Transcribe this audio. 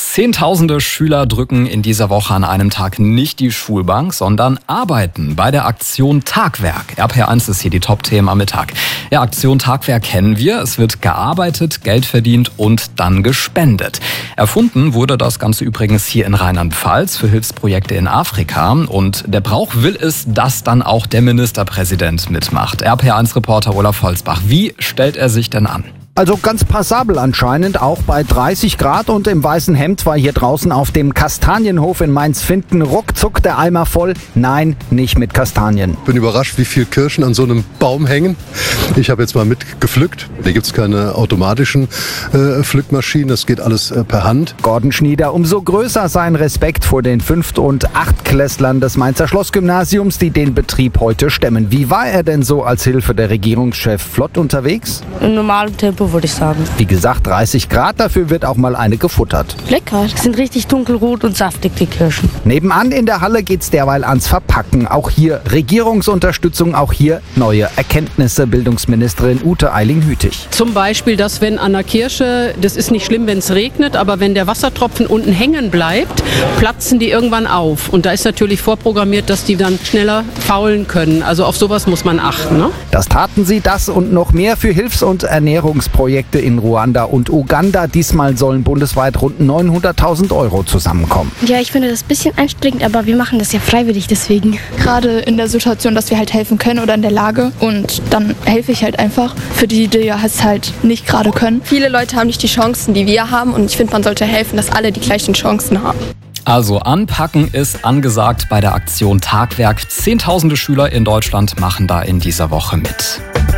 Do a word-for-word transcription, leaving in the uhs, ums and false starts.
Zehntausende Schüler drücken in dieser Woche an einem Tag nicht die Schulbank, sondern arbeiten bei der Aktion Tagwerk. R P R eins ist hier die Top-Themen am Mittag. Ja, Aktion Tagwerk kennen wir. Es wird gearbeitet, Geld verdient und dann gespendet. Erfunden wurde das Ganze übrigens hier in Rheinland-Pfalz für Hilfsprojekte in Afrika. Und der Brauch will es, dass dann auch der Ministerpräsident mitmacht. R P R eins-Reporter Olaf Holzbach. Wie stellt er sich denn an? Also ganz passabel anscheinend, auch bei dreißig Grad und im weißen Hemd war hier draußen auf dem Kastanienhof in Mainz-Finthen ruckzuck der Eimer voll. Nein, nicht mit Kastanien. Ich bin überrascht, wie viele Kirschen an so einem Baum hängen. Ich habe jetzt mal mitgepflückt. Hier gibt es keine automatischen äh, Pflückmaschinen, das geht alles äh, per Hand. Gordon Schnieder, umso größer sein Respekt vor den Fünft- und Achtklässlern des Mainzer Schlossgymnasiums, die den Betrieb heute stemmen. Wie war er denn so als Hilfe der Regierungschef? Flott unterwegs? Im normalen Tempo, würde ich sagen. Wie gesagt, dreißig Grad, dafür wird auch mal eine gefuttert. Lecker, die sind richtig dunkelrot und saftig, die Kirschen. Nebenan in der Halle geht's derweil ans Verpacken. Auch hier Regierungsunterstützung, auch hier neue Erkenntnisse. Bildungsministerin Ute Eiling-Hütig. Zum Beispiel, dass wenn an der Kirsche, das ist nicht schlimm, wenn es regnet, aber wenn der Wassertropfen unten hängen bleibt, platzen die irgendwann auf. Und da ist natürlich vorprogrammiert, dass die dann schneller faulen können. Also auf sowas muss man achten. Ne? Das taten sie, das und noch mehr für Hilfs- und Ernährungsprojekte in Ruanda und Uganda. Diesmal sollen bundesweit rund neunhunderttausend Euro zusammenkommen. Ja, ich finde das ein bisschen anstrengend, aber wir machen das ja freiwillig deswegen. Gerade in der Situation, dass wir halt helfen können oder in der Lage. Und dann helfe ich halt einfach für die, die es halt nicht gerade können. Viele Leute haben nicht die Chancen, die wir haben. Und ich finde, man sollte helfen, dass alle die gleichen Chancen haben. Also anpacken ist angesagt bei der Aktion Tagwerk. Zehntausende Schüler in Deutschland machen da in dieser Woche mit.